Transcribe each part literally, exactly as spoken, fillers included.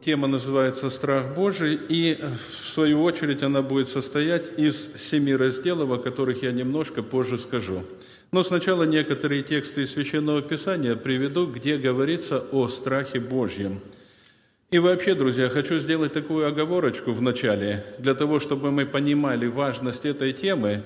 тема называется «Страх Божий», и в свою очередь она будет состоять из семи разделов, о которых я немножко позже скажу. Но сначала некоторые тексты из Священного Писания приведу, где говорится о страхе Божьем. И вообще, друзья, хочу сделать такую оговорочку в начале, для того, чтобы мы понимали важность этой темы.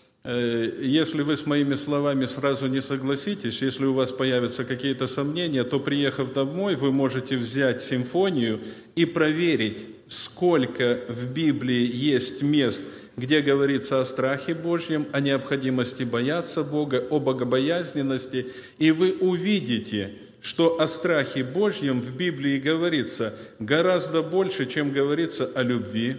Если вы с моими словами сразу не согласитесь, если у вас появятся какие-то сомнения, то, приехав домой, вы можете взять симфонию и проверить, сколько в Библии есть мест, где говорится о страхе Божьем, о необходимости бояться Бога, о богобоязненности, и вы увидите, что о страхе Божьем в Библии говорится гораздо больше, чем говорится о любви.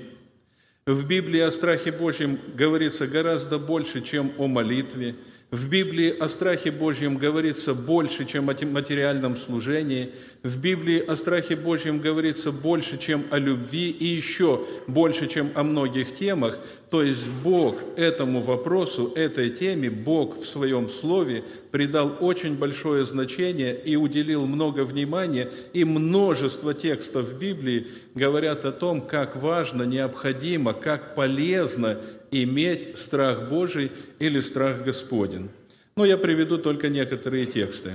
В Библии о страхе Божьем говорится гораздо больше, чем о молитве. В Библии о страхе Божьем говорится больше, чем о материальном служении. В Библии о страхе Божьем говорится больше, чем о любви, и еще больше, чем о многих темах. То есть Бог этому вопросу, этой теме, Бог в Своем Слове придал очень большое значение и уделил много внимания, и множество текстов в Библии говорят о том, как важно, необходимо, как полезно иметь страх Божий или страх Господень. Но я приведу только некоторые тексты.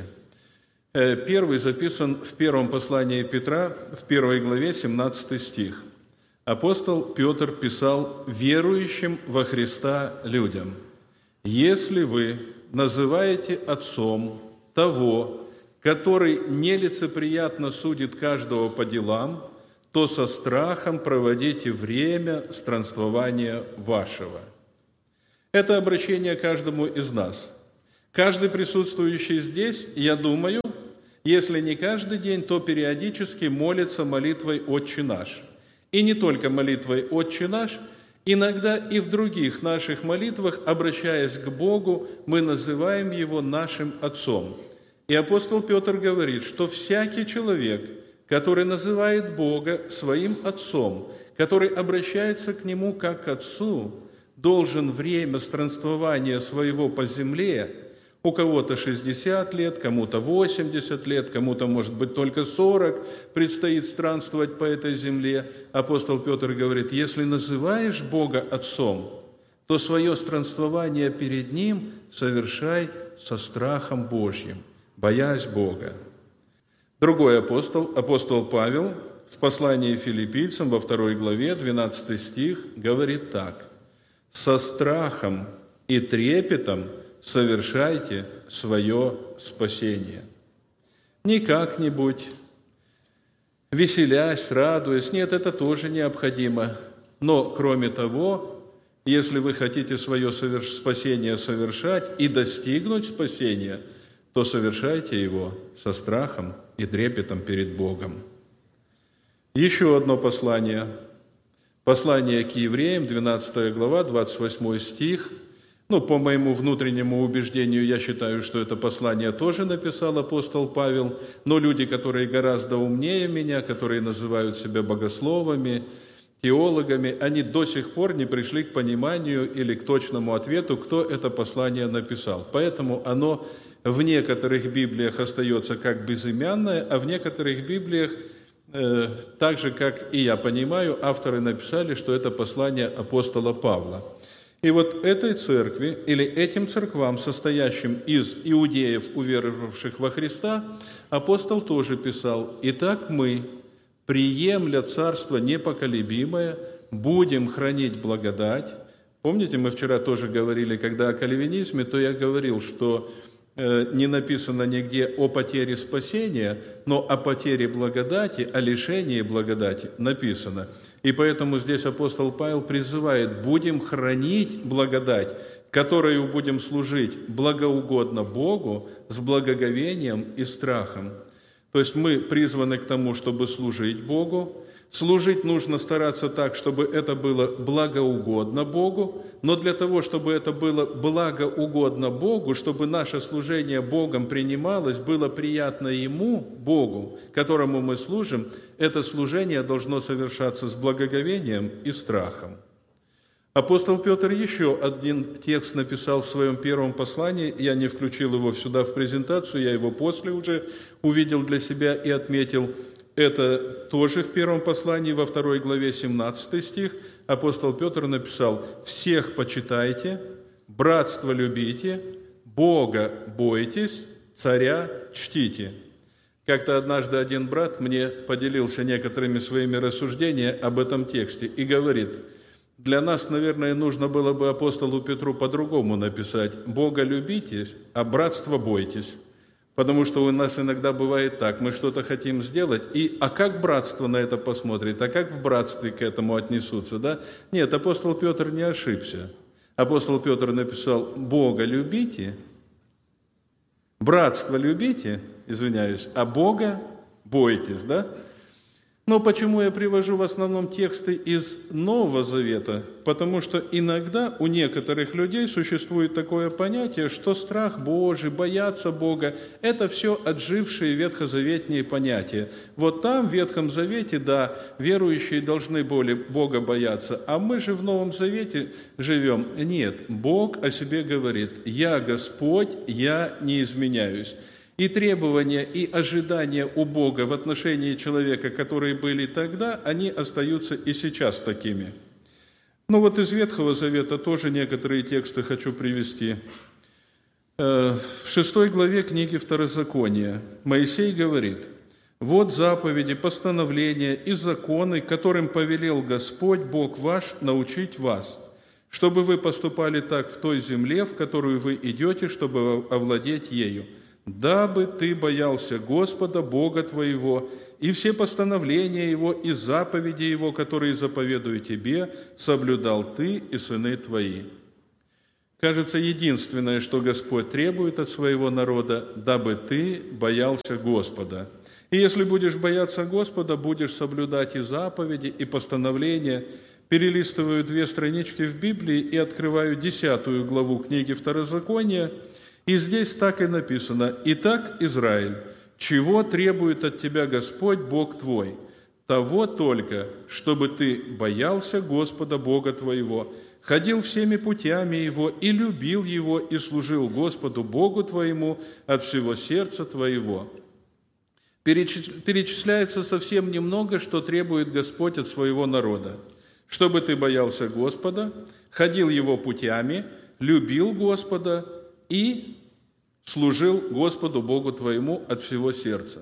Первый записан в первом послании Петра, в первой главе, семнадцатый стих. Апостол Петр писал верующим во Христа людям: «Если вы называете отцом того, который нелицеприятно судит каждого по делам, то со страхом проводите время странствования вашего». Это обращение каждому из нас. Каждый присутствующий здесь, я думаю, если не каждый день, то периодически молится молитвой «Отче наш». И не только молитвой «Отче наш», иногда и в других наших молитвах, обращаясь к Богу, мы называем Его нашим Отцом. И апостол Петр говорит, что всякий человек, который называет Бога своим Отцом, который обращается к Нему как к Отцу, должен время странствования своего по земле, у кого-то шестьдесят лет, кому-то восемьдесят лет, кому-то, может быть, только сорок, предстоит странствовать по этой земле. Апостол Петр говорит, если называешь Бога Отцом, то свое странствование перед Ним совершай со страхом Божьим, боясь Бога. Другой апостол, апостол Павел, в послании Филиппийцам во второй главе, двенадцатый стих, говорит так: «Со страхом и трепетом совершайте свое спасение». Не как-нибудь, веселясь, радуясь. Нет, это тоже необходимо. Но, кроме того, если вы хотите свое спасение совершать и достигнуть спасения, то совершайте его со страхом и трепетом перед Богом. Еще одно послание. Послание к евреям, двенадцатая глава, двадцать восьмой стих. Ну, по моему внутреннему убеждению, я считаю, что это послание тоже написал апостол Павел, но люди, которые гораздо умнее меня, которые называют себя богословами, теологами, они до сих пор не пришли к пониманию или к точному ответу, кто это послание написал. Поэтому оно в некоторых Библиях остается как безымянное, а в некоторых Библиях, э, так же, как и я понимаю, авторы написали, что это послание апостола Павла. И вот этой церкви, или этим церквам, состоящим из иудеев, уверовавших во Христа, апостол тоже писал: «Итак мы, приемля царство непоколебимое, будем хранить благодать». Помните, мы вчера тоже говорили, когда о кальвинизме, то я говорил, что не написано нигде о потере спасения, но о потере благодати, о лишении благодати написано. И поэтому здесь апостол Павел призывает: будем хранить благодать, которую будем служить благоугодно Богу с благоговением и страхом. То есть мы призваны к тому, чтобы служить Богу. Служить нужно стараться так, чтобы это было благоугодно Богу, но для того, чтобы это было благоугодно Богу, чтобы наше служение Богом принималось, было приятно Ему, Богу, которому мы служим, это служение должно совершаться с благоговением и страхом. Апостол Петр еще один текст написал в своем первом послании, я не включил его сюда в презентацию, я его после уже увидел для себя и отметил. это тоже в первом послании, во второй главе, семнадцатый стих, апостол Петр написал: «Всех почитайте, братство любите, Бога бойтесь, царя чтите». Как-то однажды один брат мне поделился некоторыми своими рассуждениями об этом тексте и говорит: для нас, наверное, нужно было бы апостолу Петру по-другому написать: «Бога любите, а братства бойтесь». Потому что у нас иногда бывает так, мы что-то хотим сделать, и а как братство на это посмотрит, а как в братстве к этому отнесутся, да? Нет, апостол Петр не ошибся. Апостол Петр написал: «Бога любите, братство любите», извиняюсь, «а Бога бойтесь», да? Но почему я привожу в основном тексты из Нового Завета? Потому что иногда у некоторых людей существует такое понятие, что страх Божий, бояться Бога – это все отжившие ветхозаветные понятия. Вот там, в Ветхом Завете, да, верующие должны были Бога бояться, а мы же в Новом Завете живем. Нет, Бог о себе говорит: «Я Господь, я не изменяюсь». И требования, и ожидания у Бога в отношении человека, которые были тогда, они остаются и сейчас такими. Ну вот из Ветхого Завета тоже некоторые тексты хочу привести. В шестой главе книги Второзакония Моисей говорит: «Вот заповеди, постановления и законы, которым повелел Господь, Бог ваш, научить вас, чтобы вы поступали так в той земле, в которую вы идете, чтобы овладеть ею, дабы ты боялся Господа, Бога твоего, и все постановления Его и заповеди Его, которые заповедую тебе, соблюдал ты и сыны твои». Кажется, единственное, что Господь требует от своего народа, дабы ты боялся Господа. И если будешь бояться Господа, будешь соблюдать и заповеди, и постановления. Перелистываю две странички в Библии и открываю десятую главу книги Второзакония, и здесь так и написано: «Итак, Израиль, чего требует от тебя Господь, Бог твой? Того только, чтобы ты боялся Господа, Бога твоего, ходил всеми путями Его и любил Его, и служил Господу, Богу твоему, от всего сердца твоего». Перечисляется совсем немного, что требует Господь от своего народа. Чтобы ты боялся Господа, ходил Его путями, любил Господа и служил Господу Богу твоему от всего сердца.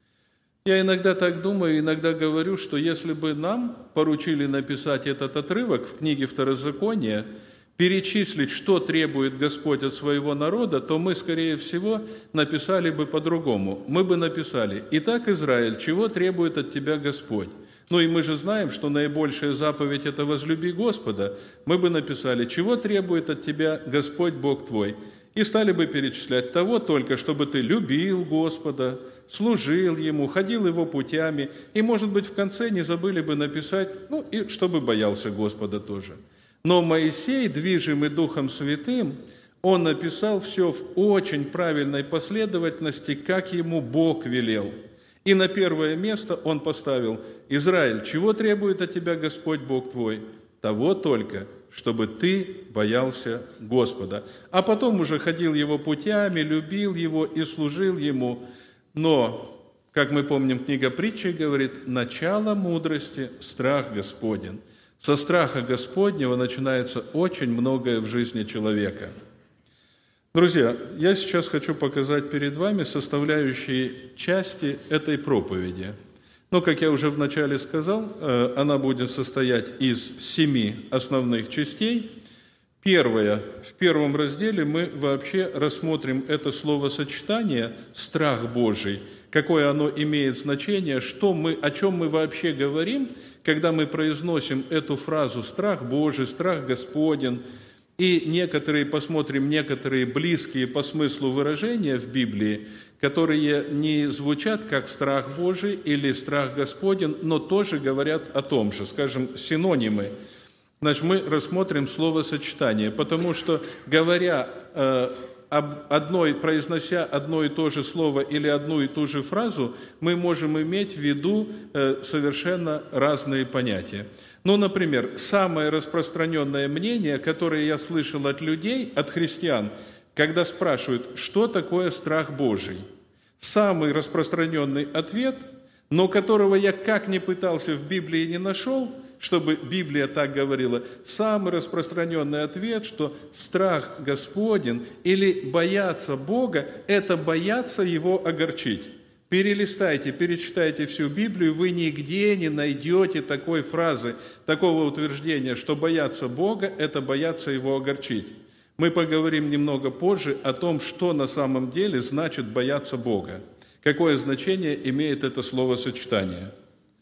Я иногда так думаю, иногда говорю, что если бы нам поручили написать этот отрывок в книге Второзакония, перечислить, что требует Господь от своего народа, то мы, скорее всего, написали бы по-другому. Мы бы написали: «Итак, Израиль, чего требует от тебя Господь?» Ну и мы же знаем, что наибольшая заповедь – это «возлюби Господа». Мы бы написали: «Чего требует от тебя Господь Бог твой?» И стали бы перечислять: того только, чтобы ты любил Господа, служил Ему, ходил Его путями, и, может быть, в конце не забыли бы написать, ну, и чтобы боялся Господа тоже. Но Моисей, движимый Духом Святым, он написал все в очень правильной последовательности, как ему Бог велел. И на первое место он поставил: «Израиль, чего требует от тебя Господь Бог твой? Того только, чтобы ты боялся Господа». А потом уже ходил Его путями, любил Его и служил Ему. Но, как мы помним, книга Притчи говорит: «Начало мудрости – страх Господень». Со страха Господнего начинается очень многое в жизни человека. Друзья, я сейчас хочу показать перед вами составляющие части этой проповеди. Но, как я уже вначале сказал, она будет состоять из семи основных частей. Первое. В первом разделе мы вообще рассмотрим это словосочетание «страх Божий», какое оно имеет значение, что мы, о чем мы вообще говорим, когда мы произносим эту фразу «страх Божий», «страх Господень». И некоторые, посмотрим, некоторые близкие по смыслу выражения в Библии, которые не звучат как «страх Божий» или «страх Господень», но тоже говорят о том же, скажем, синонимы. Значит, мы рассмотрим словосочетание, потому что, говоря э, об одной, произнося одно и то же слово или одну и ту же фразу, мы можем иметь в виду э, совершенно разные понятия. Ну, например, самое распространенное мнение, которое я слышал от людей, от христиан, когда спрашивают, что такое страх Божий, самый распространенный ответ но которого я как ни пытался в Библии не нашел, чтобы Библия так говорила, самый распространенный ответ, что страх Господень или бояться Бога – это бояться Его огорчить. Перелистайте, перечитайте всю Библию, вы нигде не найдете такой фразы, такого утверждения, что бояться Бога – это бояться Его огорчить. Мы поговорим немного позже о том, что на самом деле значит бояться Бога, какое значение имеет это словосочетание.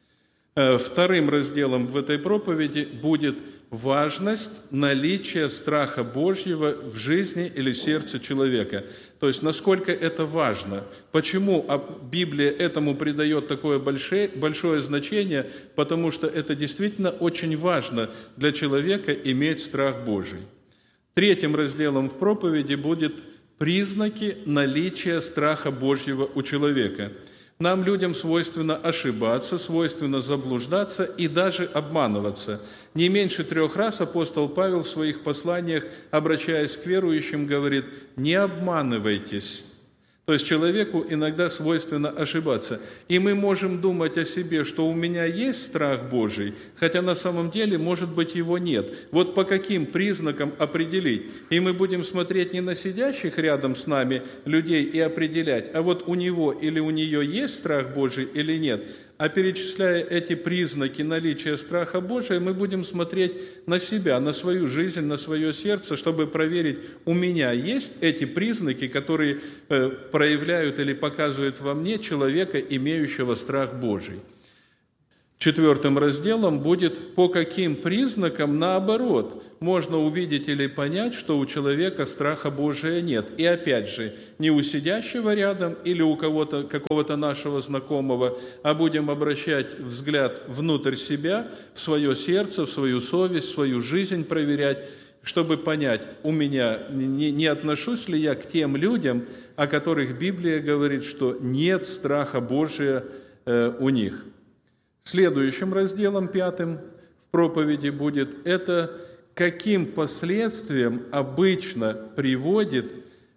Вторым разделом в этой проповеди будет важность наличия страха Божьего в жизни или сердце человека. То есть, насколько это важно. Почему Библия этому придает такое большое, большое значение? Потому что это действительно очень важно для человека иметь страх Божий. Третьим разделом в проповеди будет признаки наличия страха Божьего у человека. Нам, людям, свойственно ошибаться, свойственно заблуждаться и даже обманываться. Не меньше трех раз апостол Павел в своих посланиях, обращаясь к верующим, говорит: «Не обманывайтесь». То есть человеку иногда свойственно ошибаться. И мы можем думать о себе, что у меня есть страх Божий, хотя на самом деле, может быть, его нет. Вот по каким признакам определить? И мы будем смотреть не на сидящих рядом с нами людей и определять, а вот у него или у нее есть страх Божий или нет. А перечисляя эти признаки наличия страха Божия, мы будем смотреть на себя, на свою жизнь, на свое сердце, чтобы проверить, у меня есть эти признаки, которые э, проявляют или показывают во мне человека, имеющего страх Божий. Четвертым разделом будет, по каким признакам, наоборот, можно увидеть или понять, что у человека страха Божия нет. И опять же, не у сидящего рядом или у кого-то, какого-то нашего знакомого, а будем обращать взгляд внутрь себя, в свое сердце, в свою совесть, в свою жизнь проверять, чтобы понять, у меня, не, не отношусь ли я к тем людям, о которых Библия говорит, что нет страха Божия э, у них. Следующим разделом, пятым, в проповеди будет это, каким последствиям обычно приводит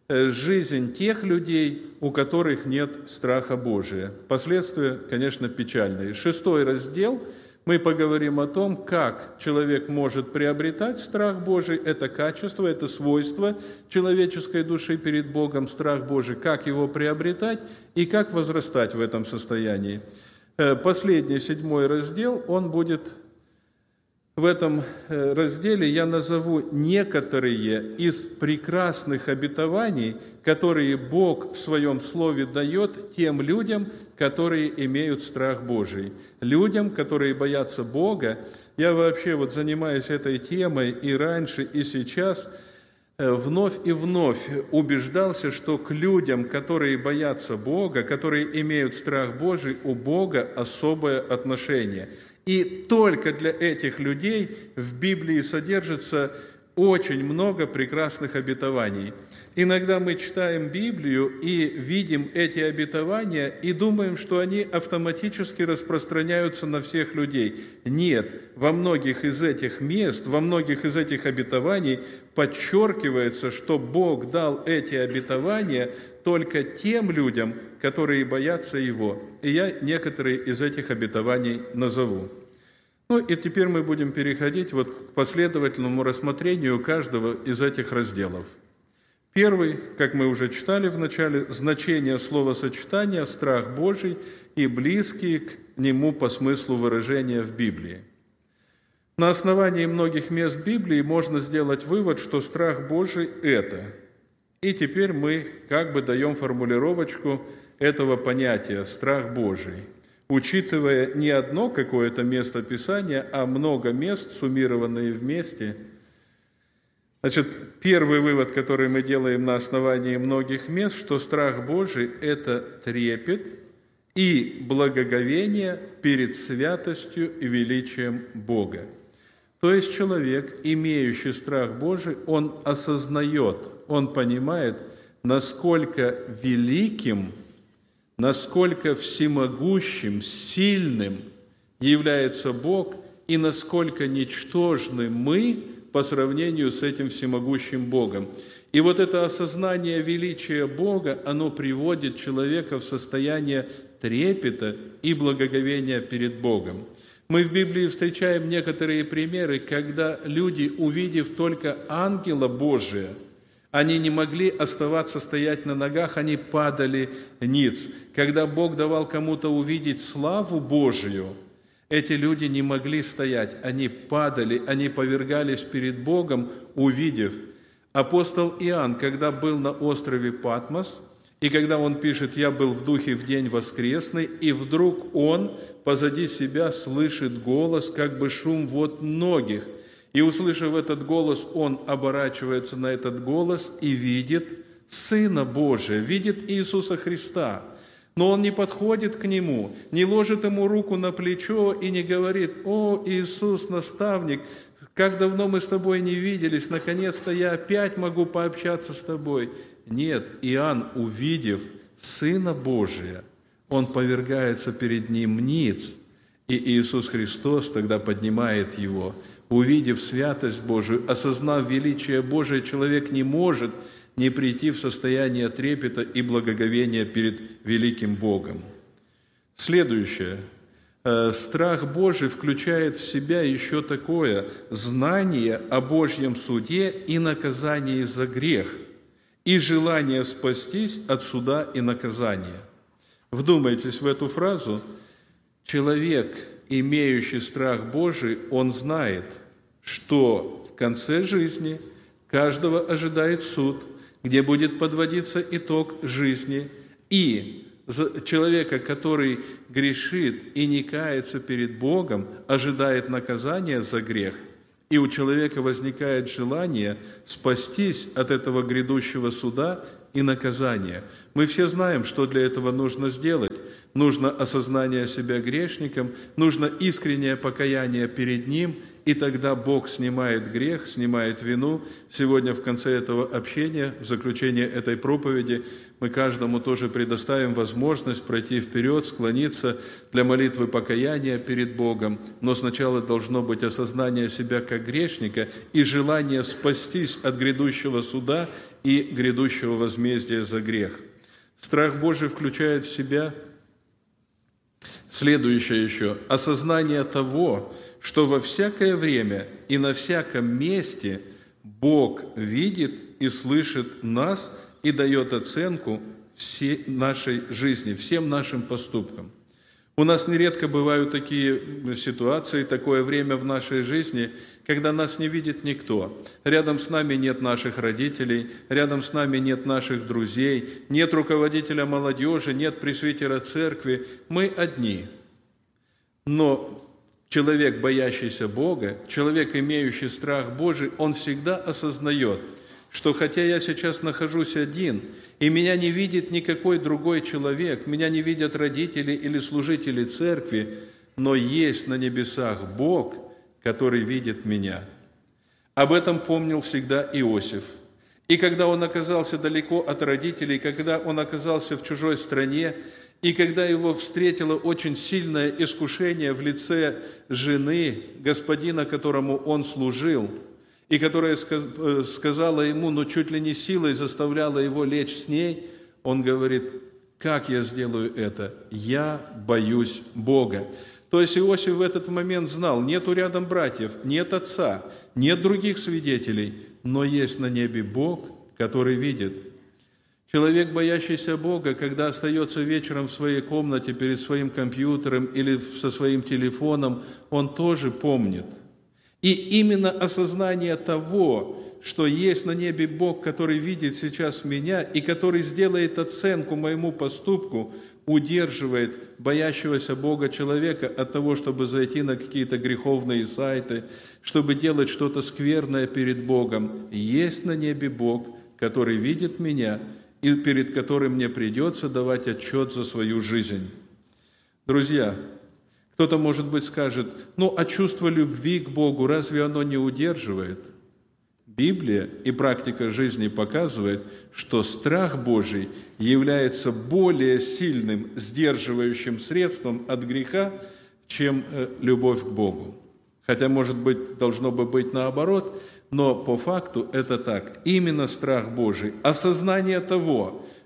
жизнь тех людей, у которых нет страха Божия. Последствия, конечно, печальные. Шестой раздел мы поговорим о том, как человек может приобретать страх Божий. Это качество, это свойство человеческой души перед Богом, страх Божий, как его приобретать и как возрастать в этом состоянии. Последний, седьмой раздел, он будет, в этом разделе я назову некоторые из прекрасных обетований, которые Бог в Своем Слове дает тем людям, которые имеют страх Божий. Людям, которые боятся Бога. Я вообще вот занимаюсь этой темой и раньше, и сейчас, вновь и вновь убеждался, что к людям, которые боятся Бога, которые имеют страх Божий, у Бога особое отношение. И только для этих людей в Библии содержится очень много прекрасных обетований. Иногда мы читаем Библию и видим эти обетования и думаем, что они автоматически распространяются на всех людей. Нет, во многих из этих мест, во многих из этих обетований подчеркивается, что Бог дал эти обетования только тем людям, которые боятся Его. И я некоторые из этих обетований назову. Ну и теперь мы будем переходить вот к последовательному рассмотрению каждого из этих разделов. Первый, как мы уже читали в начале, значение словосочетания «страх Божий» и близкие к нему по смыслу выражения в Библии. На основании многих мест Библии можно сделать вывод, что страх Божий – это. И теперь мы как бы даем формулировочку этого понятия «страх Божий», учитывая не одно какое-то место Писания, а много мест, суммированные вместе. Значит, первый вывод, который мы делаем на основании многих мест, что страх Божий – это трепет и благоговение перед святостью и величием Бога. То есть человек, имеющий страх Божий, он осознает, он понимает, насколько великим, насколько всемогущим, сильным является Бог и насколько ничтожны мы по сравнению с этим всемогущим Богом. И вот это осознание величия Бога, оно приводит человека в состояние трепета и благоговения перед Богом. Мы в Библии встречаем некоторые примеры, когда люди, увидев только ангела Божия, они не могли оставаться стоять на ногах, они падали ниц. Когда Бог давал кому-то увидеть славу Божию, эти люди не могли стоять, они падали, они повергались перед Богом, увидев. Апостол Иоанн, когда был на острове Патмос, и когда он пишет: «Я был в духе в день воскресный», и вдруг он позади себя слышит голос, как бы шум вод многих. И, услышав этот голос, он оборачивается на этот голос и видит Сына Божия, видит Иисуса Христа. Но он не подходит к Нему, не ложит Ему руку на плечо и не говорит: «О, Иисус, наставник, как давно мы с Тобой не виделись, наконец-то я опять могу пообщаться с Тобой». Нет, Иоанн, увидев Сына Божия, он повергается перед Ним ниц, и Иисус Христос тогда поднимает его. Увидев святость Божию, осознав величие Божие, человек не может не прийти в состояние трепета и благоговения перед великим Богом. Следующее. Страх Божий включает в себя еще такое знание о Божьем суде и наказании за грех, и желание спастись от суда и наказания. Вдумайтесь в эту фразу. Человек, имеющий страх Божий, он знает, что в конце жизни каждого ожидает суд, где будет подводиться итог жизни, и человека, который грешит и не кается перед Богом, ожидает наказания за грех, и у человека возникает желание спастись от этого грядущего суда и наказания. Мы все знаем, что для этого нужно сделать. Нужно осознание себя грешником, нужно искреннее покаяние перед Ним, и тогда Бог снимает грех, снимает вину. Сегодня в конце этого общения, в заключение этой проповеди, мы каждому тоже предоставим возможность пройти вперед, склониться для молитвы покаяния перед Богом. Но сначала должно быть осознание себя как грешника и желание спастись от грядущего суда и грядущего возмездия за грех. Страх Божий включает в себя следующее еще – осознание того, что во всякое время и на всяком месте Бог видит и слышит нас и дает оценку всей нашей жизни, всем нашим поступкам. У нас нередко бывают такие ситуации, такое время в нашей жизни, когда нас не видит никто. Рядом с нами нет наших родителей, рядом с нами нет наших друзей, нет руководителя молодежи, нет пресвитера церкви. Мы одни. Но человек, боящийся Бога, человек, имеющий страх Божий, он всегда осознает, что хотя я сейчас нахожусь один, и меня не видит никакой другой человек, меня не видят родители или служители церкви, но есть на небесах Бог, который видит меня. Об этом помнил всегда Иосиф. И когда он оказался далеко от родителей, когда он оказался в чужой стране, и когда его встретило очень сильное искушение в лице жены, господина, которому он служил, и которая сказала ему, ну чуть ли не силой заставляла его лечь с ней, он говорит: как я сделаю это? Я боюсь Бога. То есть Иосиф в этот момент знал, нету рядом братьев, нет отца, нет других свидетелей, но есть на небе Бог, который видит. Человек, боящийся Бога, когда остается вечером в своей комнате перед своим компьютером или со своим телефоном, он тоже помнит. И именно осознание того, что есть на небе Бог, который видит сейчас меня и который сделает оценку моему поступку, удерживает боящегося Бога человека от того, чтобы зайти на какие-то греховные сайты, чтобы делать что-то скверное перед Богом. Есть на небе Бог, который видит меня и перед которым мне придется давать отчет за свою жизнь. Друзья, кто-то, может быть, скажет: ну, а чувство любви к Богу, разве оно не удерживает? Библия и практика жизни показывает, что страх Божий является более сильным сдерживающим средством от греха, чем любовь к Богу. Хотя, может быть, должно бы быть наоборот, но по факту это так. Именно страх Божий, осознание того,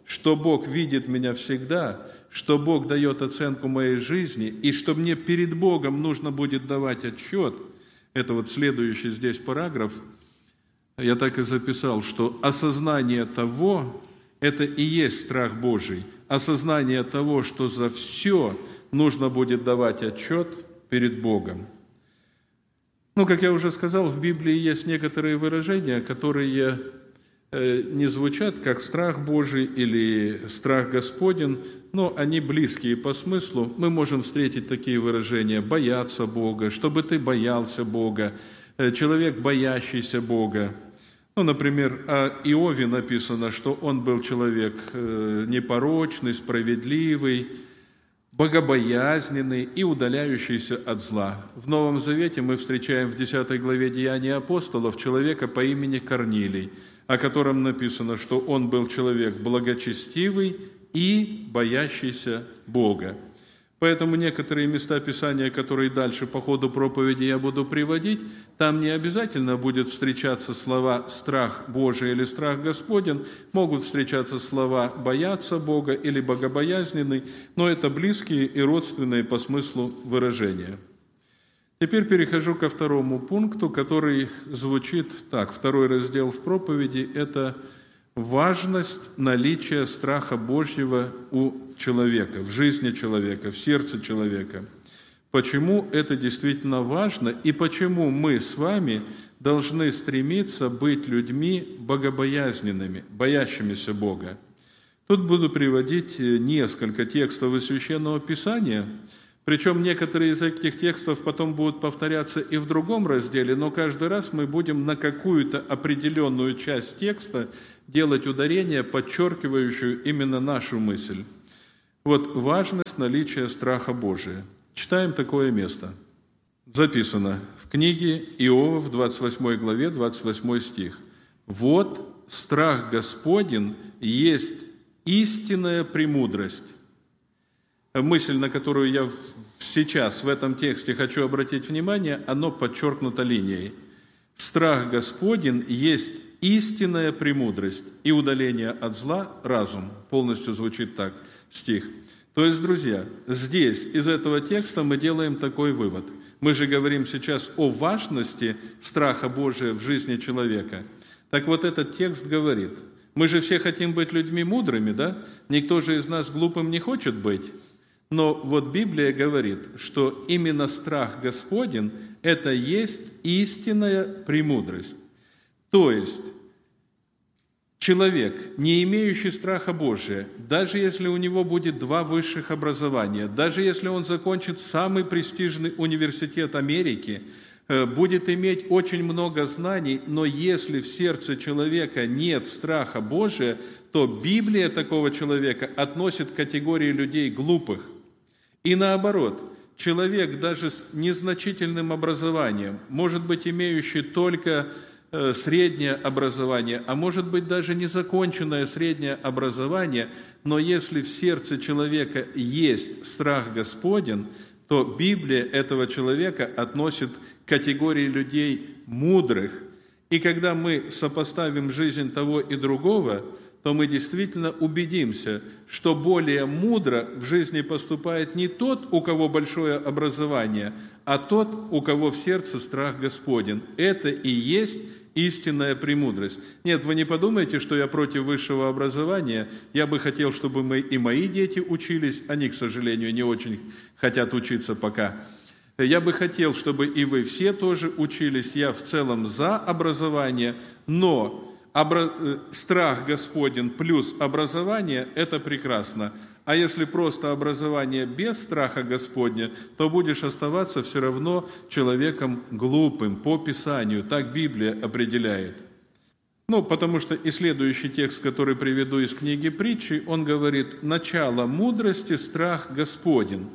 что Бог видит меня всегда, что Бог дает оценку моей жизни, и что мне перед Богом нужно будет давать отчет, это вот следующий здесь параграф, я так и записал, что осознание того, это и есть страх Божий, осознание того, что за все нужно будет давать отчет перед Богом. Ну, как я уже сказал, в Библии есть некоторые выражения, которые не звучат как страх Божий или страх Господень, но они близкие по смыслу. Мы можем встретить такие выражения: бояться Бога, чтобы ты боялся Бога, человек, боящийся Бога. Ну, например, о Иове написано, что он был человек непорочный, справедливый, богобоязненный и удаляющийся от зла. В Новом Завете мы встречаем в десятой главе Деяний апостолов человека по имени Корнилий, о котором написано, что он был человек благочестивый и боящийся Бога. Поэтому некоторые места Писания, которые дальше по ходу проповеди я буду приводить, там не обязательно будет встречаться слова «страх Божий» или «страх Господень», могут встречаться слова «бояться Бога» или «богобоязненный», но это близкие и родственные по смыслу выражения. Теперь перехожу ко второму пункту, который звучит так. Второй раздел в проповеди – это важность наличия страха Божьего у человека, в жизни человека, в сердце человека. Почему это действительно важно и почему мы с вами должны стремиться быть людьми богобоязненными, боящимися Бога. Тут буду приводить несколько текстов из Священного Писания. Причем некоторые из этих текстов потом будут повторяться и в другом разделе, но каждый раз мы будем на какую-то определенную часть текста делать ударение, подчеркивающую именно нашу мысль. Вот важность наличия страха Божия. Читаем такое место. Записано в книге Иова в двадцать восьмой главе, двадцать восьмой стих. «Вот страх Господень есть истинная премудрость». Мысль, на которую я сейчас в этом тексте хочу обратить внимание, оно подчеркнуто линией. Страх Господень есть истинная премудрость и удаление от зла – разум. Полностью звучит так стих. То есть, друзья, здесь из этого текста мы делаем такой вывод. Мы же говорим сейчас о важности страха Божия в жизни человека. Так вот этот текст говорит, мы же все хотим быть людьми мудрыми, да? Никто же из нас глупым не хочет быть. Но вот Библия говорит, что именно страх Господень – это есть истинная премудрость. То есть человек, не имеющий страха Божия, даже если у него будет два высших образования, даже если он закончит самый престижный университет Америки, будет иметь очень много знаний, но если в сердце человека нет страха Божия, то Библия такого человека относит к категории людей глупых. И наоборот, человек даже с незначительным образованием, может быть, имеющий только среднее образование, а может быть, даже незаконченное среднее образование, но если в сердце человека есть страх Господень, то Библия этого человека относит к категории людей мудрых. И когда мы сопоставим жизнь того и другого, то мы действительно убедимся, что более мудро в жизни поступает не тот, у кого большое образование, а тот, у кого в сердце страх Господень. Это и есть истинная премудрость. Нет, вы не подумайте, что я против высшего образования. Я бы хотел, чтобы мы и мои дети учились. Они, к сожалению, не очень хотят учиться пока. Я бы хотел, чтобы и вы все тоже учились. Я в целом за образование, но обра... страх Господень плюс образование – это прекрасно. А если просто образование без страха Господня, то будешь оставаться все равно человеком глупым по Писанию. Так Библия определяет. Ну, потому что и следующий текст, который приведу из книги Притчи, он говорит: «Начало мудрости – страх Господень».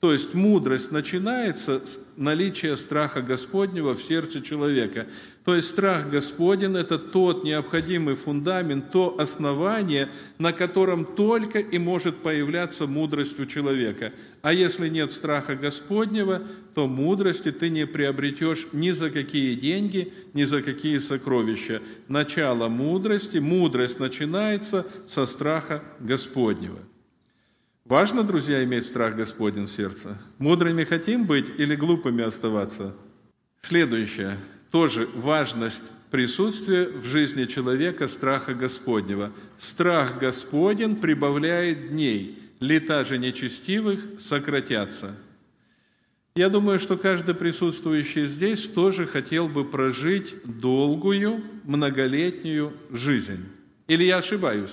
То есть мудрость начинается с наличия страха Господнего в сердце человека. То есть страх Господень – это тот необходимый фундамент, то основание, на котором только и может появляться мудрость у человека. А если нет страха Господнего, то мудрости ты не приобретешь ни за какие деньги, ни за какие сокровища. Начало мудрости, мудрость начинается со страха Господнего. Важно, друзья, иметь страх Господень в сердце? Мудрыми хотим быть или глупыми оставаться? Следующее. Тоже важность присутствия в жизни человека страха Господнего. Страх Господень прибавляет дней, лета же нечестивых сократятся. Я думаю, что каждый присутствующий здесь тоже хотел бы прожить долгую, многолетнюю жизнь. Или я ошибаюсь?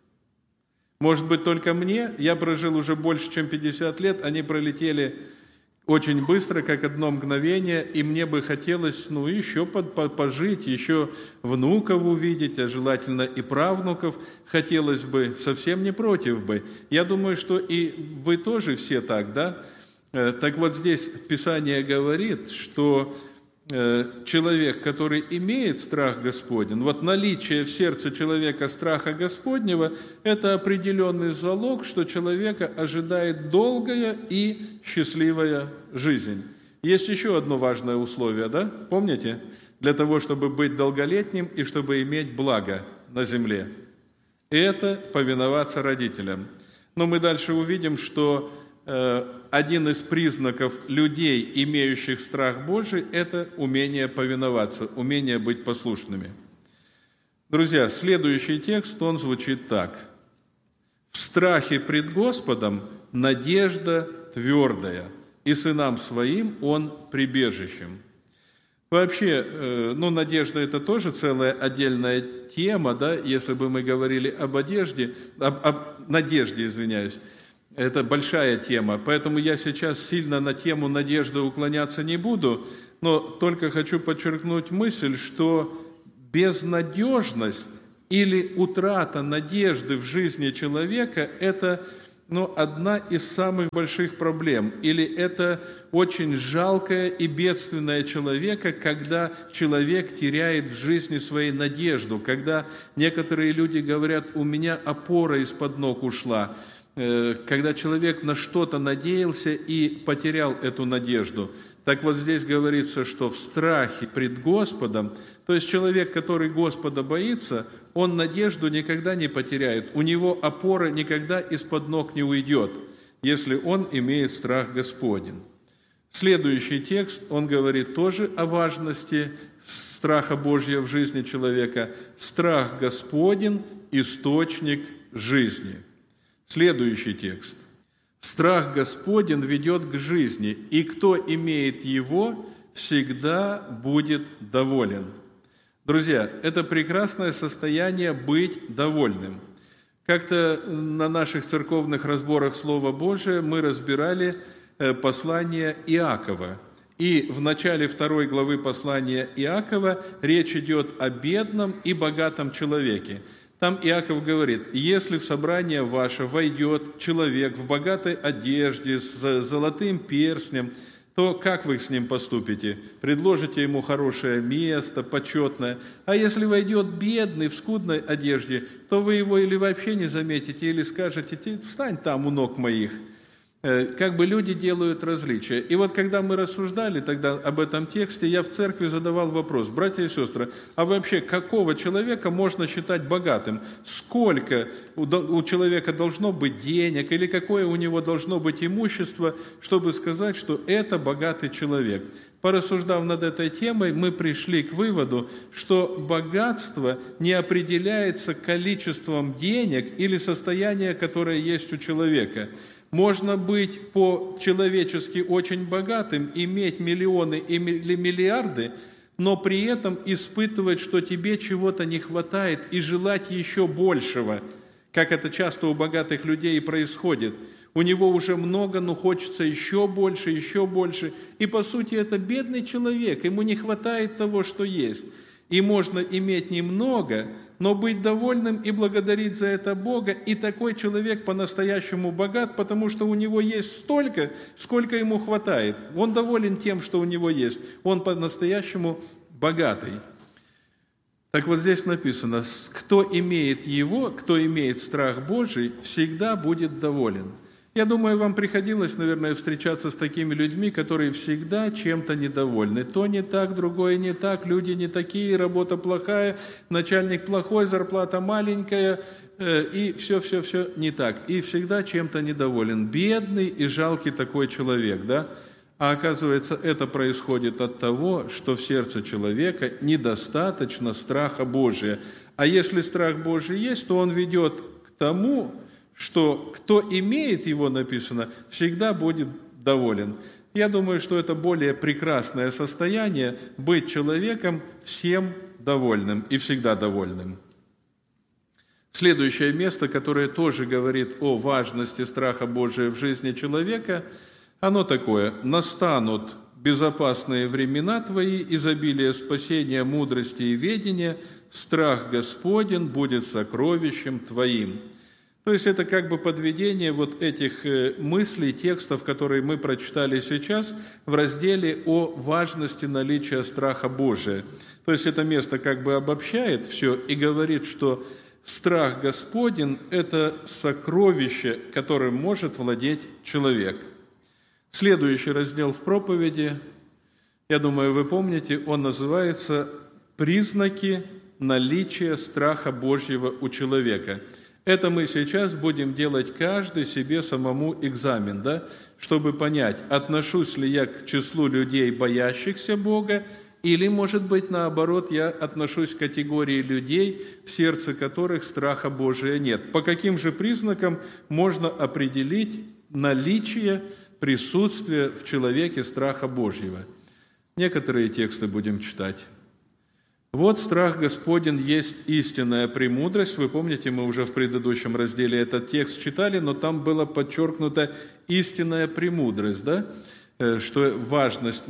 Может быть, только мне? Я прожил уже больше, чем пятьдесят лет, они пролетели очень быстро, как одно мгновение, и мне бы хотелось, ну, еще пожить, еще внуков увидеть, а желательно и правнуков. Хотелось бы, совсем не против бы. Я думаю, что и вы тоже все так, да? Так вот здесь Писание говорит, что человек, который имеет страх Господень, вот наличие в сердце человека страха Господнего – это определенный залог, что человека ожидает долгая и счастливая жизнь. Есть еще одно важное условие, да? Помните? Для того, чтобы быть долголетним и чтобы иметь благо на земле. Это повиноваться родителям. Но мы дальше увидим, что один из признаков людей, имеющих страх Божий, это умение повиноваться, умение быть послушными. Друзья, следующий текст, он звучит так. «В страхе пред Господом надежда твердая, и сынам своим он прибежищем». Вообще, ну, надежда – это тоже целая отдельная тема, да, если бы мы говорили об одежде, об, об надежде, извиняюсь. Это большая тема, поэтому я сейчас сильно на тему надежды уклоняться не буду, но только хочу подчеркнуть мысль, что безнадежность или утрата надежды в жизни человека – это, ну, одна из самых больших проблем, или это очень жалкое и бедственное человека, когда человек теряет в жизни своей надежду, когда некоторые люди говорят: «У меня опора из-под ног ушла», когда человек на что-то надеялся и потерял эту надежду. Так вот здесь говорится, что в страхе пред Господом, то есть человек, который Господа боится, он надежду никогда не потеряет, у него опора никогда из-под ног не уйдет, если он имеет страх Господень. Следующий текст, он говорит тоже о важности страха Божьего в жизни человека. «Страх Господень – источник жизни». Следующий текст. «Страх Господень ведет к жизни, и кто имеет его, всегда будет доволен». Друзья, это прекрасное состояние быть довольным. Как-то на наших церковных разборах Слова Божия мы разбирали послание Иакова. И в начале второй главы послания Иакова речь идет о бедном и богатом человеке. Там Иаков говорит: «Если в собрание ваше войдет человек в богатой одежде, с золотым перстнем, то как вы с ним поступите? Предложите ему хорошее место, почетное. А если войдет бедный в скудной одежде, то вы его или вообще не заметите, или скажете: встань там у ног моих». Как бы люди делают различия. И вот когда мы рассуждали тогда об этом тексте, я в церкви задавал вопрос: братья и сестры, а вообще какого человека можно считать богатым? Сколько у человека должно быть денег, или какое у него должно быть имущество, чтобы сказать, что это богатый человек? Порассуждав над этой темой, мы пришли к выводу, что богатство не определяется количеством денег или состоянием, которое есть у человека. Можно быть по-человечески очень богатым, иметь миллионы или миллиарды, но при этом испытывать, что тебе чего-то не хватает, и желать еще большего, как это часто у богатых людей и происходит. У него уже много, но хочется еще больше, еще больше. И по сути это бедный человек, ему не хватает того, что есть. И можно иметь немного, но быть довольным и благодарить за это Бога. И такой человек по-настоящему богат, потому что у него есть столько, сколько ему хватает. Он доволен тем, что у него есть. Он по-настоящему богатый. Так вот здесь написано, кто имеет его, кто имеет страх Божий, всегда будет доволен. Я думаю, вам приходилось, наверное, встречаться с такими людьми, которые всегда чем-то недовольны. То не так, другое не так, люди не такие, работа плохая, начальник плохой, зарплата маленькая, э, и все-все-все не так. И всегда чем-то недоволен. Бедный и жалкий такой человек, да? А оказывается, это происходит от того, что в сердце человека недостаточно страха Божия. А если страх Божий есть, то он ведет к тому, что кто имеет его, написано, всегда будет доволен. Я думаю, что это более прекрасное состояние быть человеком всем довольным и всегда довольным. Следующее место, которое тоже говорит о важности страха Божия в жизни человека, оно такое: «Настанут безопасные времена твои, изобилие спасения, мудрости и ведения, страх Господень будет сокровищем твоим». То есть это как бы подведение вот этих мыслей, текстов, которые мы прочитали сейчас в разделе о важности наличия страха Божия. То есть это место как бы обобщает все и говорит, что страх Господень – это сокровище, которым может владеть человек. Следующий раздел в проповеди, я думаю, вы помните, он называется «Признаки наличия страха Божьего у человека». Это мы сейчас будем делать каждый себе самому экзамен, да, чтобы понять, отношусь ли я к числу людей, боящихся Бога, или, может быть, наоборот, я отношусь к категории людей, в сердце которых страха Божия нет. По каким же признакам можно определить наличие, присутствие в человеке страха Божьего? Некоторые тексты будем читать. «Вот страх Господень есть истинная премудрость». Вы помните, мы уже в предыдущем разделе этот текст читали, но там было подчеркнуто истинная премудрость, да? Что важность,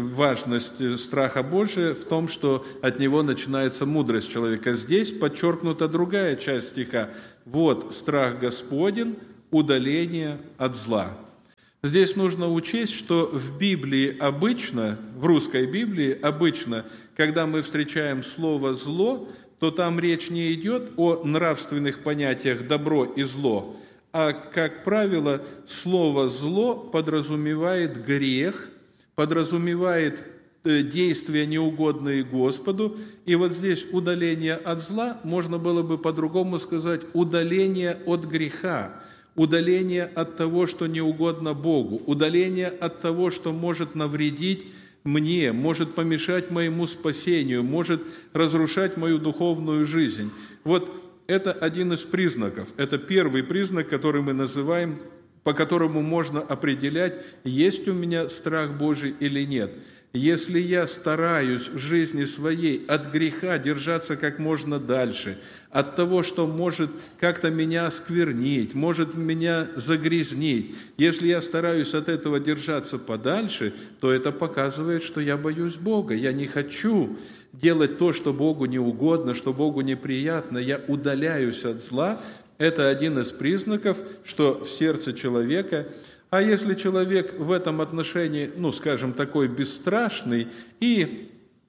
важность страха Божия в том, что от него начинается мудрость человека. Здесь подчеркнута другая часть стиха. «Вот страх Господень, удаление от зла». Здесь нужно учесть, что в Библии обычно, в русской Библии обычно, когда мы встречаем слово «зло», то там речь не идет о нравственных понятиях «добро» и «зло», а, как правило, слово «зло» подразумевает грех, подразумевает действия, неугодные Господу. И вот здесь удаление от зла, можно было бы по-другому сказать, удаление от греха, удаление от того, что не угодно Богу, удаление от того, что может навредить мне, может помешать моему спасению, может разрушать мою духовную жизнь. Вот это один из признаков. Это первый признак, который мы называем, по которому можно определять, есть у меня страх Божий или нет. Если я стараюсь в жизни своей от греха держаться как можно дальше, от того, что может как-то меня осквернить, может меня загрязнить, если я стараюсь от этого держаться подальше, то это показывает, что я боюсь Бога. Я не хочу делать то, что Богу не угодно, что Богу неприятно. Я удаляюсь от зла. Это один из признаков, что в сердце человека. А если человек в этом отношении, ну, скажем, такой бесстрашный и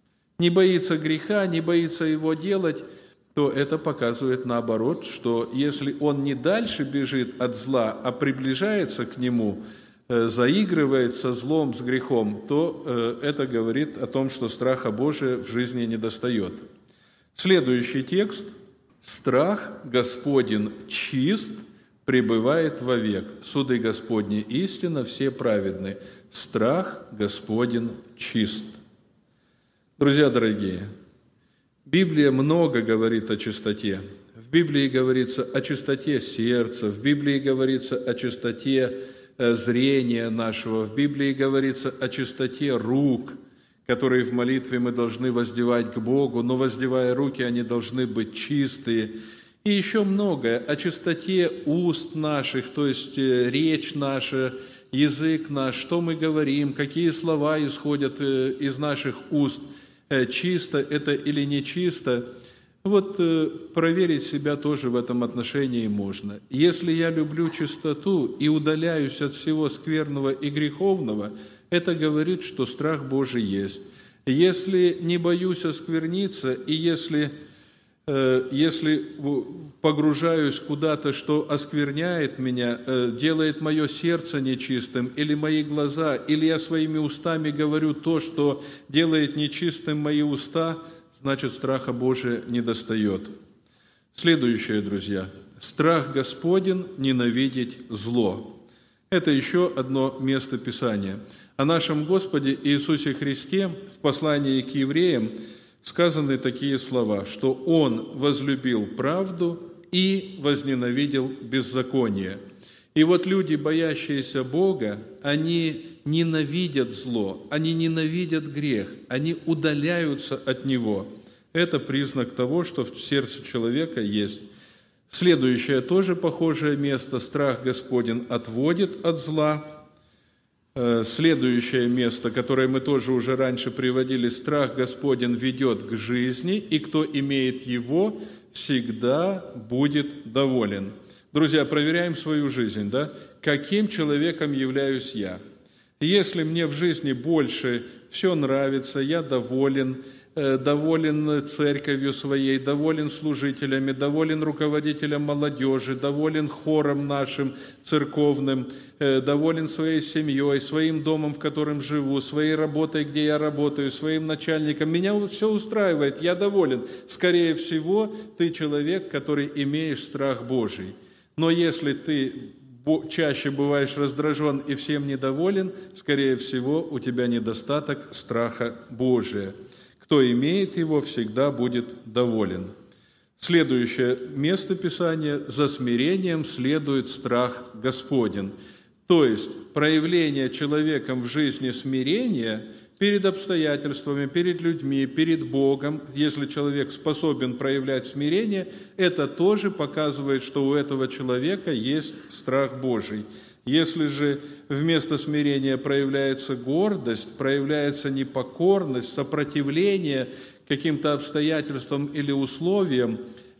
не боится греха, не боится его делать, то это показывает наоборот, что если он не дальше бежит от зла, а приближается к нему, заигрывает со злом, с грехом, то это говорит о том, что страха Божия в жизни недостает. Следующий текст. «Страх Господень чист, пребывает вовек. Суды Господни истина, все праведны. Страх Господень чист». Друзья дорогие, Библия много говорит о чистоте. В Библии говорится о чистоте сердца, в Библии говорится о чистоте зрения нашего, в Библии говорится о чистоте рук, которые в молитве мы должны воздевать к Богу, но воздевая руки, они должны быть чистые. И еще многое о чистоте уст наших, то есть речь наша, язык наш, что мы говорим, какие слова исходят из наших уст. чисто это или нечисто. Вот проверить себя тоже в этом отношении можно. Если я люблю чистоту и удаляюсь от всего скверного и греховного, это говорит, что страх Божий есть. Если не боюсь оскверниться, и если, если погружаюсь куда-то, что оскверняет меня, делает мое сердце нечистым, или мои глаза, или я своими устами говорю то, что делает нечистым мои уста, значит, страха Божия недостает. Следующее, друзья. Страх Господень ненавидеть зло. Это еще одно место Писания. О нашем Господе Иисусе Христе в послании к евреям сказаны такие слова, что Он возлюбил правду и возненавидел беззаконие. И вот люди, боящиеся Бога, они ненавидят зло, они ненавидят грех, они удаляются от него. Это признак того, что в сердце человека есть. Следующее тоже похожее место. Страх Господень отводит от зла. Следующее место, которое мы тоже уже раньше приводили, страх Господень ведет к жизни, и кто имеет его, всегда будет доволен. Друзья, проверяем свою жизнь, да? Каким человеком являюсь я? Если мне в жизни больше все нравится, я доволен, доволен церковью своей, доволен служителями, доволен руководителем молодежи, доволен хором нашим церковным, доволен своей семьей, своим домом, в котором живу, своей работой, где я работаю, своим начальником. Меня все устраивает, я доволен. Скорее всего, ты человек, который имеешь страх Божий. Но если ты чаще бываешь раздражен и всем недоволен, скорее всего, у тебя недостаток страха Божия. Кто имеет его, всегда будет доволен. Следующее место Писания. За смирением следует страх Господень. То есть проявление человеком в жизни смирения перед обстоятельствами, перед людьми, перед Богом, если человек способен проявлять смирение, это тоже показывает, что у этого человека есть страх Божий. Если же вместо смирения проявляется гордость, проявляется непокорность, сопротивление каким-то обстоятельствам или условиям,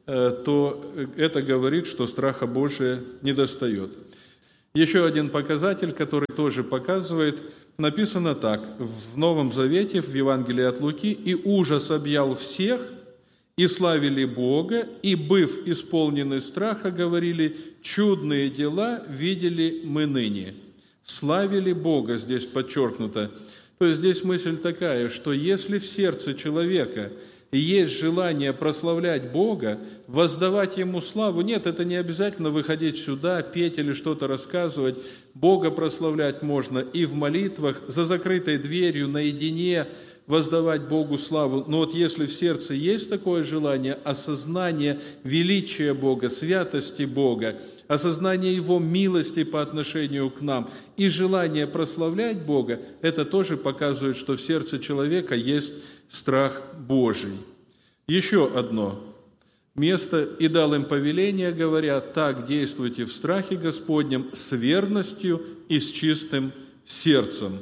то это говорит, что страха Божия недостает. Еще один показатель, который тоже показывает, написано так, в Новом Завете, в Евангелии от Луки: «И ужас объял всех, и славили Бога, и, быв исполнены страха, говорили: чудные дела видели мы ныне». Славили Бога, здесь подчеркнуто. То есть здесь мысль такая, что если в сердце человека есть желание прославлять Бога, воздавать Ему славу, нет, это не обязательно выходить сюда, петь или что-то рассказывать. Бога прославлять можно и в молитвах, за закрытой дверью, наедине, воздавать Богу славу. Но вот если в сердце есть такое желание, осознание величия Бога, святости Бога, осознание Его милости по отношению к нам и желание прославлять Бога, это тоже показывает, что в сердце человека есть страх Божий. Еще одно место. «И дал им повеление, говоря: так действуйте в страхе Господнем с верностью и с чистым сердцем».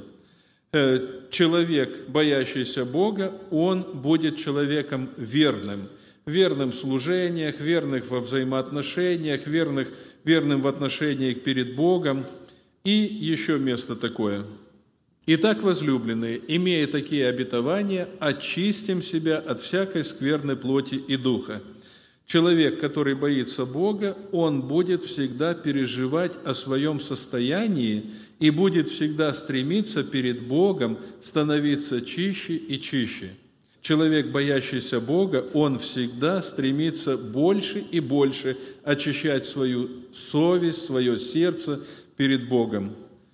Человек, боящийся Бога, он будет человеком верным. Верным в служениях, верных во взаимоотношениях, верных, верным в отношениях перед Богом. И еще место такое. «Итак, возлюбленные, имея такие обетования, очистим себя от всякой скверной плоти и духа». Человек, который боится Бога, он будет всегда переживать о своем состоянии и будет всегда стремиться перед Богом становиться чище и чище. Человек, боящийся Бога, он всегда стремится больше и больше очищать свою совесть, свое сердце перед Богом.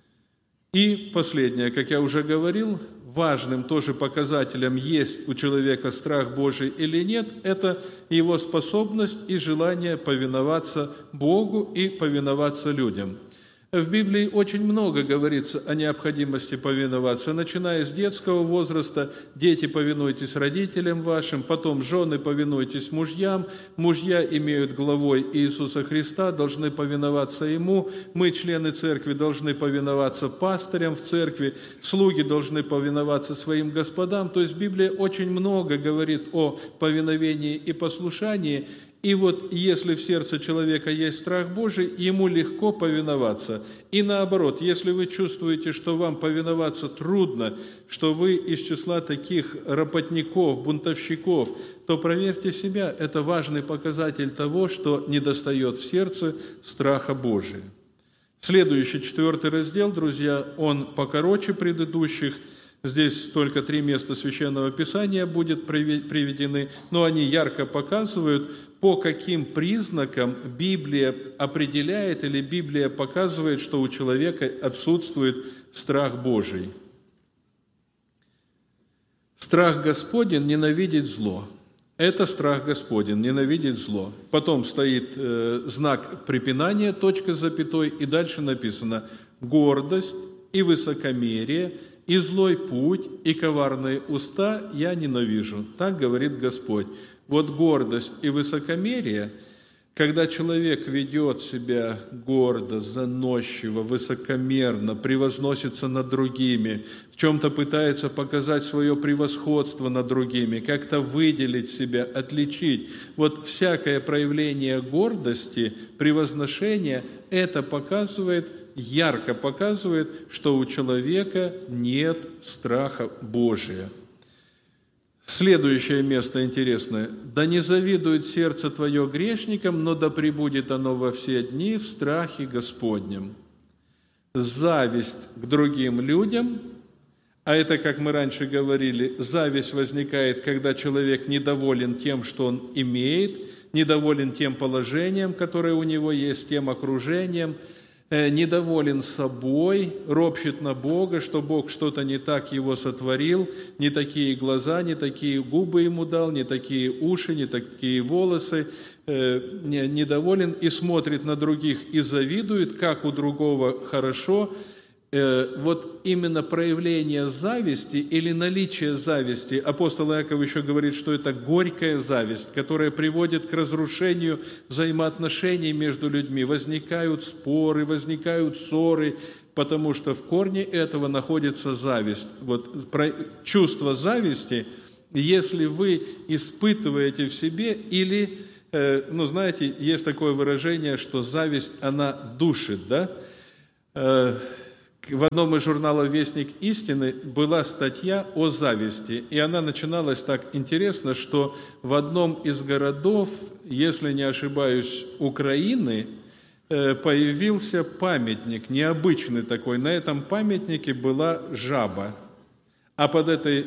И последнее, как я уже говорил, важным тоже показателем, есть у человека страх Божий или нет, это его способность и желание повиноваться Богу и повиноваться людям. В Библии очень много говорится о необходимости повиноваться, начиная с детского возраста. Дети, повинуйтесь родителям вашим, потом жены, повинуйтесь мужьям. Мужья имеют главой Иисуса Христа, должны повиноваться Ему. Мы, члены церкви, должны повиноваться пастырям в церкви. Слуги должны повиноваться своим господам. То есть Библия очень много говорит о повиновении и послушании. И вот если в сердце человека есть страх Божий, ему легко повиноваться. И наоборот, если вы чувствуете, что вам повиноваться трудно, что вы из числа таких работников, бунтовщиков, то проверьте себя. Это важный показатель того, что недостает в сердце страха Божия. Следующий, четвертый раздел, друзья, он покороче предыдущих. Здесь только три места Священного Писания будут приведены, но они ярко показывают, по каким признакам Библия определяет или Библия показывает, что у человека отсутствует страх Божий. Страх Господень ненавидит зло. Это страх Господень, ненавидеть зло. Потом стоит э, знак препинания, точка с запятой, и дальше написано «гордость и высокомерие, и злой путь, и коварные уста я ненавижу». Так говорит Господь. Вот гордость и высокомерие, когда человек ведет себя гордо, заносчиво, высокомерно, превозносится над другими, в чем-то пытается показать свое превосходство над другими, как-то выделить себя, отличить. Вот всякое проявление гордости, превозношения, это показывает, ярко показывает, что у человека нет страха Божия. Следующее место интересное. «Да не завидует сердце твое грешникам, но да пребудет оно во все дни в страхе Господнем». Зависть к другим людям, а это, как мы раньше говорили, зависть возникает, когда человек недоволен тем, что он имеет, недоволен тем положением, которое у него есть, тем окружением, недоволен собой, ропщет на Бога, что Бог что-то не так его сотворил, не такие глаза, не такие губы ему дал, не такие уши, не такие волосы, недоволен и смотрит на других и завидует, как у другого хорошо. Вот именно проявление зависти или наличие зависти, апостол Иаков еще говорит, что это горькая зависть, которая приводит к разрушению взаимоотношений между людьми. Возникают споры, возникают ссоры, потому что в корне этого находится зависть. Вот чувство зависти, если вы испытываете в себе или, ну знаете, есть такое выражение, что зависть, она душит, да? В одном из журналов «Вестник истины» была статья о зависти, и она начиналась так интересно, что в одном из городов, если не ошибаюсь, Украины, появился памятник, необычный такой. На этом памятнике была жаба, а под этой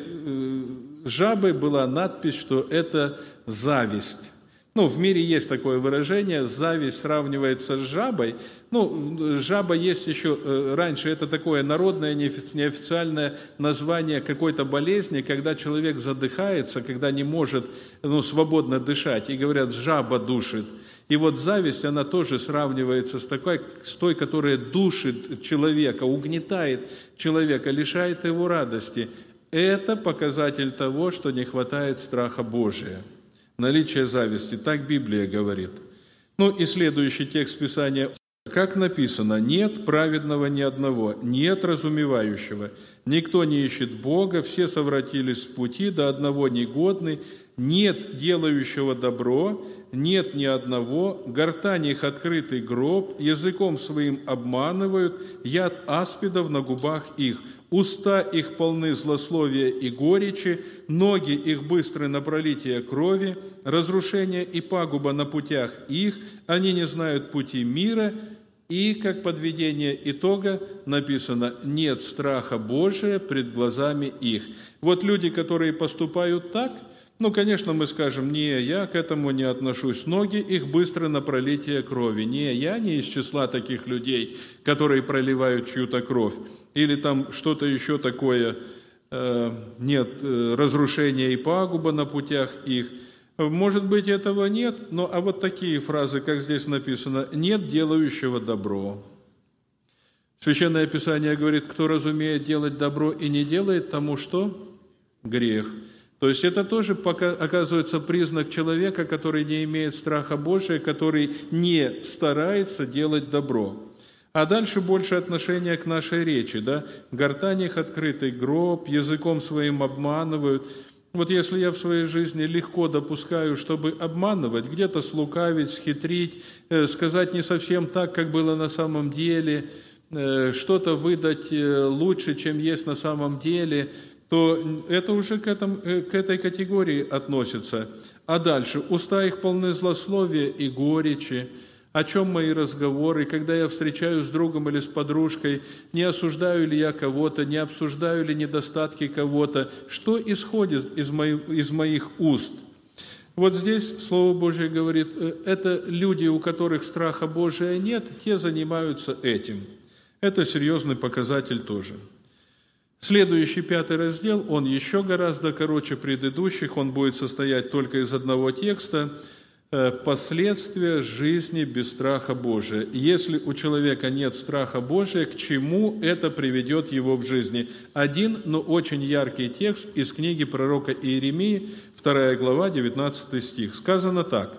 жабой была надпись, что это зависть. Ну, в мире есть такое выражение, зависть сравнивается с жабой. Ну, жаба есть еще раньше, это такое народное, неофициальное название какой-то болезни, когда человек задыхается, когда не может ну, свободно дышать, и говорят, жаба душит. И вот зависть, она тоже сравнивается с, такой, с той, которая душит человека, угнетает человека, лишает его радости. Это показатель того, что не хватает страха Божия. Наличие зависти, так Библия говорит. Ну и следующий текст Писания. Как написано, нет праведного ни одного, нет разумевающего, никто не ищет Бога, все совратились с пути, до одного негодны, нет делающего добро, нет ни одного, гортань их открытый гроб, языком своим обманывают, яд аспидов на губах их, уста их полны злословия и горечи, ноги их быстры на пролитие крови, разрушение и пагуба на путях их, они не знают пути мира». И, как подведение итога, написано «нет страха Божия пред глазами их». Вот люди, которые поступают так, ну, конечно, мы скажем, не, я к этому не отношусь, ноги их быстро на пролитие крови, не, я не из числа таких людей, которые проливают чью-то кровь, или там что-то еще такое, э, нет, э, разрушения и пагуба на путях их. Может быть, этого нет, но а вот такие фразы, как здесь написано, «нет делающего добро». Священное Писание говорит, кто разумеет делать добро и не делает, тому что? Грех. То есть это тоже пока, оказывается признак человека, который не имеет страха Божия, который не старается делать добро. А дальше больше отношения к нашей речи. Да? Гортань их открытый гроб, языком своим обманывают. Вот если я в своей жизни легко допускаю, чтобы обманывать, где-то слукавить, схитрить, э, сказать не совсем так, как было на самом деле, э, что-то выдать э, лучше, чем есть на самом деле – то это уже к, этому, к этой категории относится. А дальше, уста их полны злословия и горечи. О чем мои разговоры, когда я встречаюсь с другом или с подружкой, не осуждаю ли я кого-то, не обсуждаю ли недостатки кого-то, что исходит из моих, из моих уст? Вот здесь Слово Божие говорит, это люди, у которых страха Божия нет, те занимаются этим. Это серьезный показатель тоже. Следующий, пятый раздел, он еще гораздо короче предыдущих, он будет состоять только из одного текста. Последствия жизни без страха Божия. Если у человека нет страха Божия, к чему это приведет его в жизни? Один, но очень яркий текст из книги пророка Иеремии, вторая глава, девятнадцатый стих. Сказано так.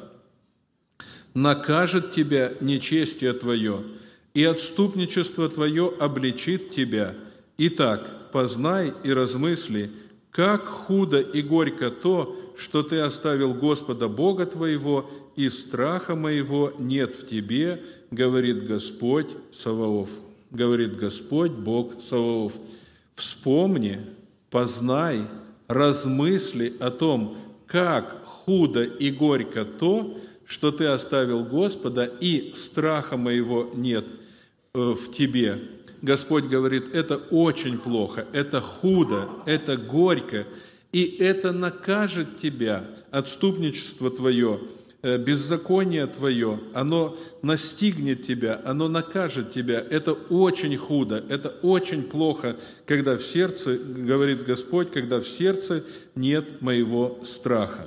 «Накажет тебя нечестие твое, и отступничество твое обличит тебя. Итак, познай и размысли, как худо и горько то, что ты оставил Господа Бога твоего, и страха моего нет в тебе, говорит Господь Саваоф». Говорит Господь Бог Саваоф. Вспомни, познай, размысли о том, как худо и горько то, что ты оставил Господа, и страха моего нет в тебе. Господь говорит, это очень плохо, это худо, это горько, и это накажет тебя, отступничество твое, беззаконие твое, оно настигнет тебя, оно накажет тебя. Это очень худо, это очень плохо, когда в сердце, говорит Господь, когда в сердце нет моего страха.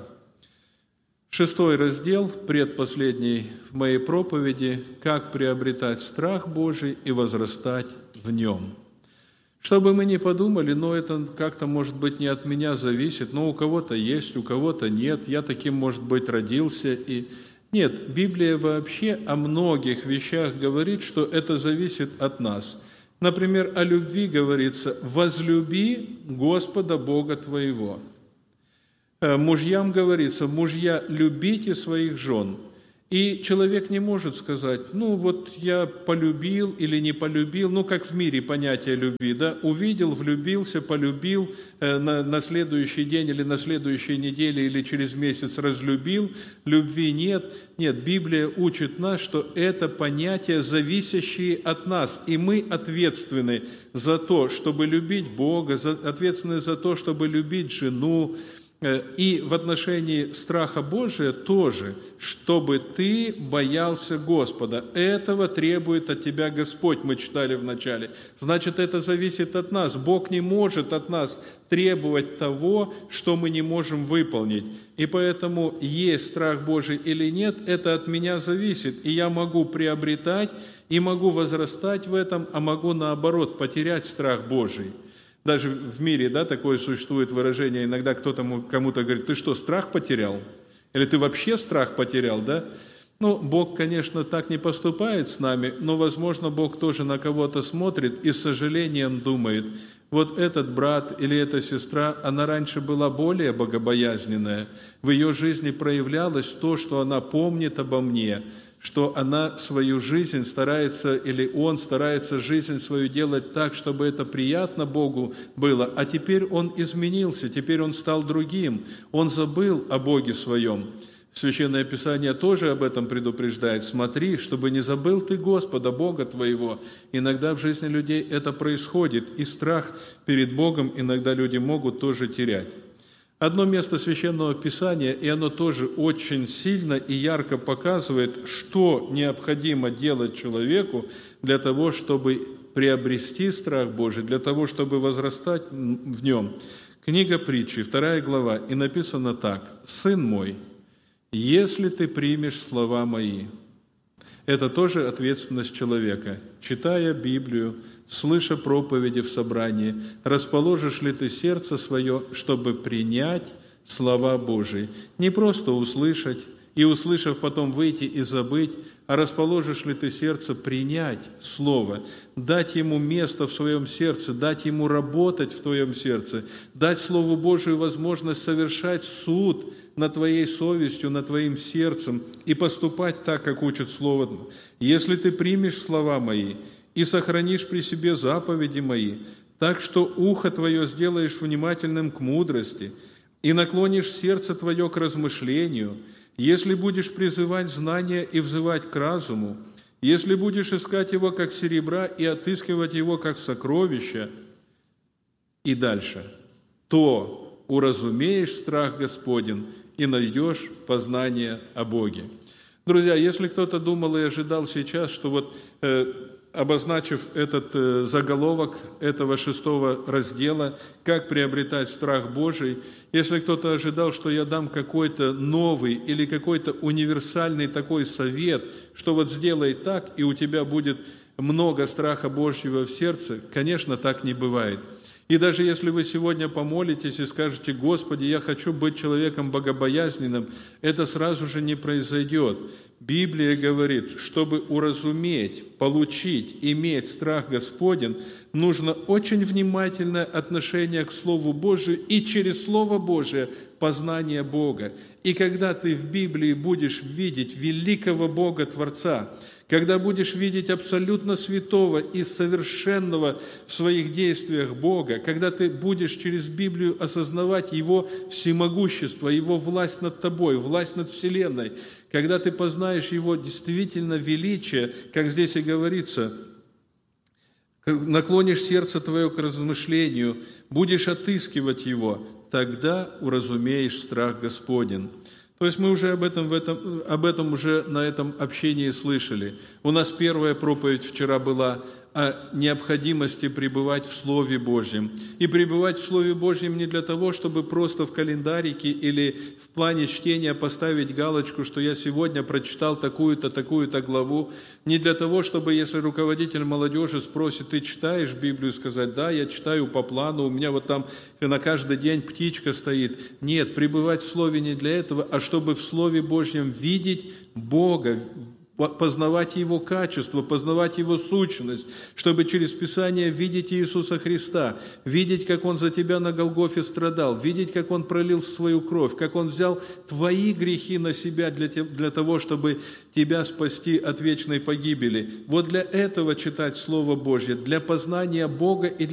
Шестой раздел, предпоследний в моей проповеди, как приобретать страх Божий и возрастать в нем. Чтобы мы не подумали, ну это как-то, может быть, не от меня зависит, но у кого-то есть, у кого-то нет, я таким, может быть, родился. И... Нет, Библия вообще о многих вещах говорит, что это зависит от нас. Например, о любви говорится «возлюби Господа Бога твоего». Мужьям говорится, мужья, любите своих жен. И человек не может сказать, ну вот я полюбил или не полюбил, ну как в мире понятие любви, да, увидел, влюбился, полюбил, э, на, на следующий день или на следующей неделе или через месяц разлюбил, любви нет. Нет, Библия учит нас, что это понятия, зависящие от нас, и мы ответственны за то, чтобы любить Бога, за, ответственны за то, чтобы любить жену. И в отношении страха Божия тоже, чтобы ты боялся Господа. Этого требует от тебя Господь, мы читали в начале. Значит, это зависит от нас. Бог не может от нас требовать того, что мы не можем выполнить. И поэтому есть страх Божий или нет, это от меня зависит. И я могу приобретать, и могу возрастать в этом, а могу наоборот потерять страх Божий. Даже в мире, да, такое существует выражение, иногда кто-то кому-то говорит, ты что, страх потерял? Или ты вообще страх потерял, да? Ну, Бог, конечно, так не поступает с нами, но, возможно, Бог тоже на кого-то смотрит и с сожалением думает, вот этот брат или эта сестра, она раньше была более богобоязненная, в ее жизни проявлялось то, что она помнит обо мне, что она свою жизнь старается, или он старается жизнь свою делать так, чтобы это приятно Богу было, а теперь он изменился, теперь он стал другим, он забыл о Боге своем. Священное Писание тоже об этом предупреждает. Смотри, чтобы не забыл ты Господа, Бога твоего. Иногда в жизни людей это происходит, и страх перед Богом иногда люди могут тоже терять. Одно место Священного Писания, и оно тоже очень сильно и ярко показывает, что необходимо делать человеку для того, чтобы приобрести страх Божий, для того, чтобы возрастать в нем. Книга Притчи, вторая глава, и написано так. «Сын мой, если ты примешь слова мои». Это тоже ответственность человека. Читая Библию, слыша проповеди в собрании, расположишь ли ты сердце свое, чтобы принять слова Божии? Не просто услышать, и, услышав, потом выйти и забыть, а расположишь ли ты сердце принять Слово, дать ему место в своем сердце, дать ему работать в твоем сердце, дать Слову Божию возможность совершать суд над твоей совестью, над твоим сердцем и поступать так, как учит Слово. Если ты примешь слова мои и сохранишь при себе заповеди мои, так что ухо твое сделаешь внимательным к мудрости и наклонишь сердце твое к размышлению, если будешь призывать знания и взывать к разуму, если будешь искать его как серебра и отыскивать его как сокровища, и дальше, то уразумеешь страх Господень и найдешь познание о Боге. Друзья, если кто-то думал и ожидал сейчас, что вот э, обозначив этот э, заголовок этого шестого раздела, как приобретать страх Божий, если кто-то ожидал, что я дам какой-то новый или какой-то универсальный такой совет, что вот сделай так, и у тебя будет много страха Божьего в сердце, конечно, так не бывает. И даже если вы сегодня помолитесь и скажете: «Господи, я хочу быть человеком богобоязненным», это сразу же не произойдет. Библия говорит, чтобы уразуметь, получить, иметь страх Господень, нужно очень внимательное отношение к Слову Божию и через Слово Божие познание Бога. И когда ты в Библии будешь видеть великого Бога Творца, когда будешь видеть абсолютно святого и совершенного в своих действиях Бога, когда ты будешь через Библию осознавать Его всемогущество, Его власть над тобой, власть над Вселенной, когда ты познаешь Его действительно величие, как здесь и говорится, наклонишь сердце твое к размышлению, будешь отыскивать Его, тогда уразумеешь страх Господень. То есть мы уже об этом, в этом, об этом уже на этом общении слышали. У нас первая проповедь вчера была о необходимости пребывать в Слове Божьем. И пребывать в Слове Божьем не для того, чтобы просто в календарике или в плане чтения поставить галочку, что я сегодня прочитал такую-то, такую-то главу. Не для того, чтобы, если руководитель молодежи спросит: «Ты читаешь Библию?» сказать: «Да, я читаю по плану, у меня вот там на каждый день птичка стоит». Нет, пребывать в Слове не для этого, а чтобы в Слове Божьем видеть Бога, познавать Его качество, познавать Его сущность, чтобы через Писание видеть Иисуса Христа, видеть, как Он за тебя на Голгофе страдал, видеть, как Он пролил свою кровь, как Он взял твои грехи на себя для, те, для того, чтобы тебя спасти от вечной погибели. Вот для этого читать Слово Божье, для познания Бога и для